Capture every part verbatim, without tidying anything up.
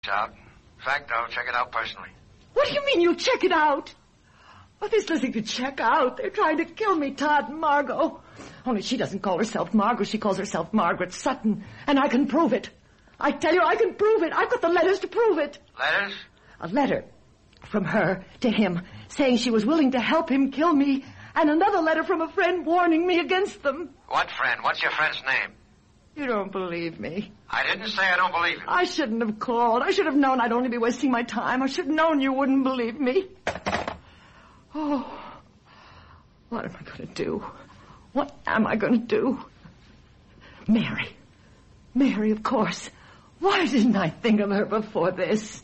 out. In fact, I'll check it out personally. What do you mean you'll check it out? Well, there's nothing to check out. They're trying to kill me, Todd and Margot. Only she doesn't call herself Margot. She calls herself Margaret Sutton. And I can prove it. I tell you, I can prove it. I've got the letters to prove it. Letters? A letter from her to him saying she was willing to help him kill me. And another letter from a friend warning me against them. What friend? What's your friend's name? You don't believe me. I didn't say I don't believe you. I shouldn't have called. I should have known I'd only be wasting my time. I should have known you wouldn't believe me. Oh, what am I going to do? What am I going to do? Mary. Mary, of course. Why didn't I think of her before this?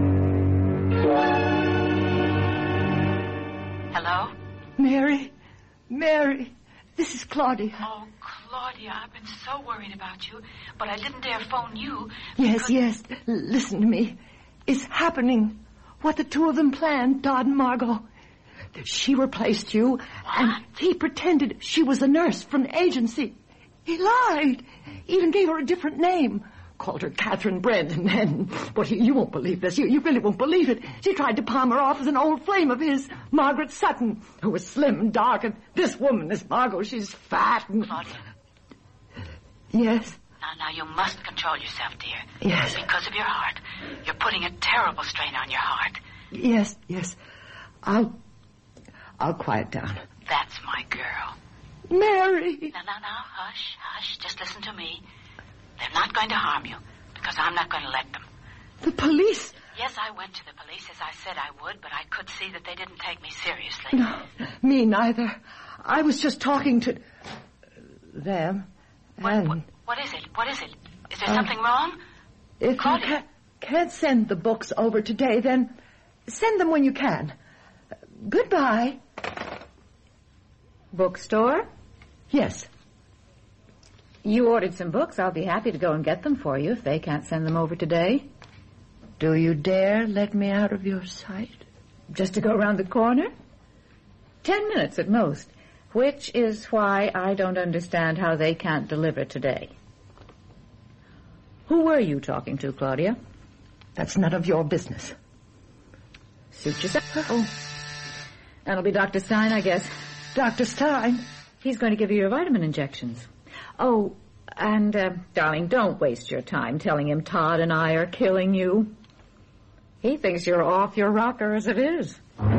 Hello? Mary. Mary. This is Claudia. Oh, Claudia, I've been so worried about you, but I didn't dare phone you. Yes, yes. L- listen to me. It's happening. What the two of them planned, Todd and Margot. She replaced you, what? And he pretended she was a nurse from the agency. He lied. Even gave her a different name. Called her Catherine Brent, and then... But you won't believe this. You, you really won't believe it. She tried to palm her off as an old flame of his, Margaret Sutton, who was slim and dark, and this woman, this Margot, she's fat and... Claudia. Yes? Now, now, you must control yourself, dear. Yes. Because of your heart. You're putting a terrible strain on your heart. Yes, yes. I'll... I'll quiet down. That's my girl. Mary! Now, now, now, hush, hush. Just listen to me. They're not going to harm you, because I'm not going to let them. The police? Yes, I went to the police, as I said I would, but I could see that they didn't take me seriously. No, me neither. I was just talking to... them. What, and... what, what is it? What is it? Is there uh, something wrong? If Claudia. you ca- can't send the books over today, then send them when you can. Uh, goodbye. Bookstore? Yes. You ordered some books. I'll be happy to go and get them for you if they can't send them over today. Do you dare let me out of your sight? Just to go around the corner? Ten minutes at most. Which is why I don't understand how they can't deliver today. Who were you talking to, Claudia? That's none of your business. Suit yourself. Oh. That'll be Doctor Stein, I guess. Doctor Stein? He's going to give you your vitamin injections. Oh, and, uh, darling, don't waste your time telling him Todd and I are killing you. He thinks you're off your rocker as it is.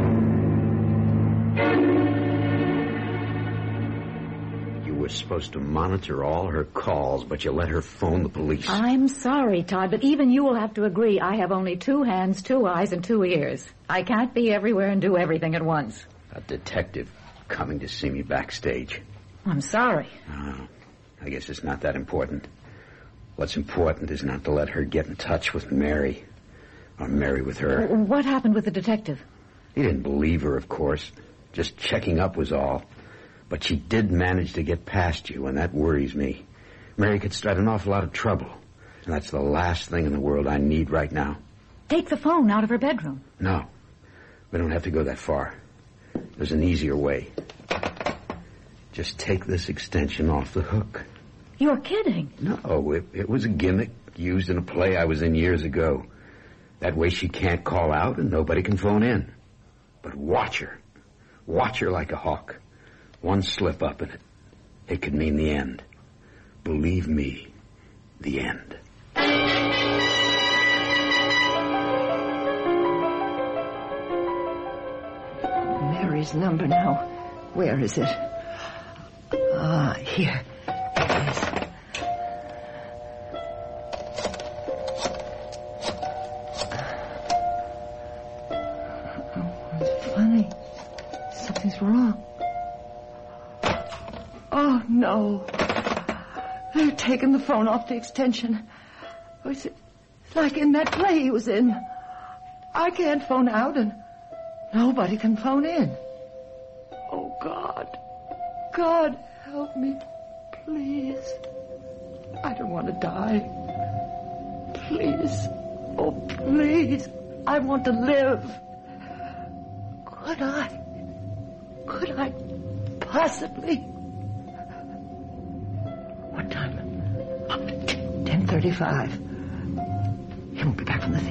You were supposed to monitor all her calls, but you let her phone the police. I'm sorry, Todd, but even you will have to agree I have only two hands, two eyes, and two ears. I can't be everywhere and do everything at once. A detective coming to see me backstage. I'm sorry. Oh, I guess it's not that important. What's important is not to let her get in touch with Mary. Or Mary with her. What happened with the detective? He didn't believe her, of course. Just checking up was all. But she did manage to get past you, and that worries me. Mary could start an awful lot of trouble. And that's the last thing in the world I need right now. Take the phone out of her bedroom. No. We don't have to go that far. There's an easier way. Just take this extension off the hook. You're kidding. No, it, it was a gimmick used in a play I was in years ago. That way she can't call out and nobody can phone in. But watch her. Watch her like a hawk. One slip up in it, it could mean the end. Believe me, the end. Mary's number now. Where is it? Ah, here. It is. Oh, it's funny. Something's wrong. Oh, no. They're taking the phone off the extension. Oh, it's like in that play he was in. I can't phone out and nobody can phone in. Oh, God. God, help me. Please. I don't want to die. Please. Oh, please. I want to live. Could I? Could I possibly? What time? ten thirty-five. He won't be back. back from the